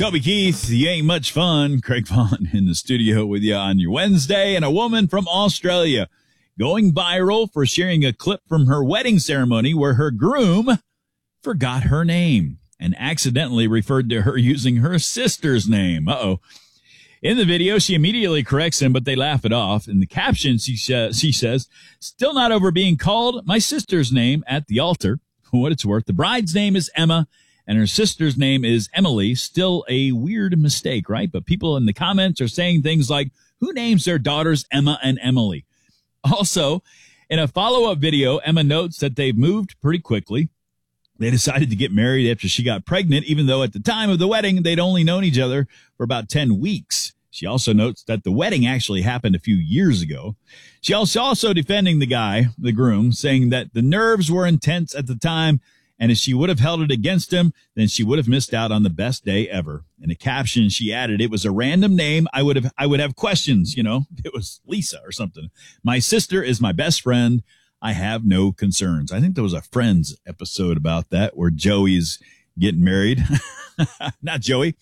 Toby Keith, you ain't much fun. Craig Vaughn in the studio with you on your Wednesday. And a woman from Australia going viral for sharing a clip from her wedding ceremony where her groom forgot her name and accidentally referred to her using her sister's name. Uh-oh. In the video, she immediately corrects him, but they laugh it off. In the caption, she says, still not over being called my sister's name at the altar. For what it's worth, the bride's name is Emma, and her sister's name is Emily. Still a weird mistake, right? But people in the comments are saying things like, who names their daughters Emma and Emily? Also, in a follow-up video, Emma notes that they've moved pretty quickly. They decided to get married after she got pregnant, even though at the time of the wedding, they'd only known each other for about 10 weeks. She also notes that the wedding actually happened a few years ago. She also defending the guy, the groom, saying that the nerves were intense at the time, and if she would have held it against him, then she would have missed out on the best day ever. In a caption, she added, it was a random name. I would have questions, you know, it was Lisa or something. My sister is my best friend. I have no concerns. I think there was a Friends episode about that where Joey's getting married. Not Joey.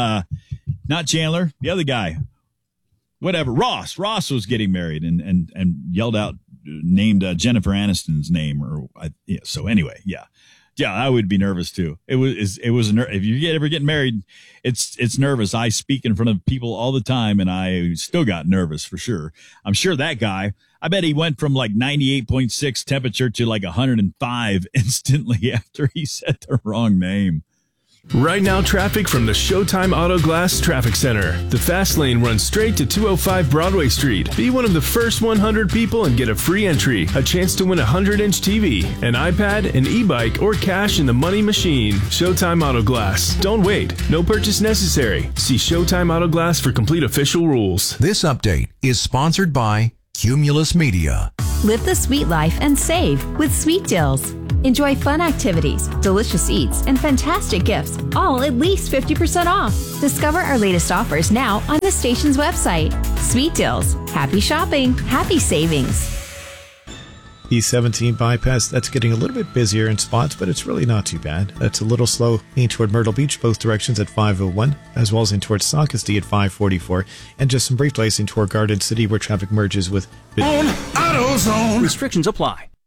Not Chandler. The other guy. Whatever. Ross. Ross was getting married and yelled out, named Jennifer Aniston's name. So anyway, yeah. Yeah, I would be nervous too. It was if you ever get married, it's nervous. I speak in front of people all the time, and I still got nervous for sure. I'm sure that guy, I bet he went from like 98.6 temperature to like 105 instantly after he said the wrong name. Right now, traffic from the Showtime Auto Glass Traffic Center. The fast lane runs straight to 205 Broadway Street. Be one of the first 100 people and get a free entry, a chance to win a 100-inch TV, an iPad, an e-bike, or cash in the money machine. Showtime Auto Glass. Don't wait. No purchase necessary. See Showtime Auto Glass for complete official rules. This update is sponsored by Cumulus Media. Live the sweet life and save with Sweet Deals. Enjoy fun activities, delicious eats, and fantastic gifts, all at least 50% off. Discover our latest offers now on the station's website. Sweet Deals. Happy shopping. Happy savings. E17 bypass, that's getting a little bit busier in spots, but it's really not too bad. That's a little slow in toward Myrtle Beach, both directions at 501, as well as in towards Saukesty at 544, and just some brief delays in toward Garden City where traffic merges with... AutoZone. Restrictions apply.